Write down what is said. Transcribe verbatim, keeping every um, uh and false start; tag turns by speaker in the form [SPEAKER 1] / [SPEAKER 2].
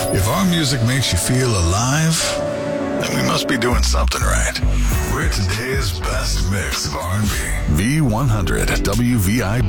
[SPEAKER 1] If our music makes you feel alive, then we must be doing something right. We're today's best mix of R and B. V one hundred W V I B.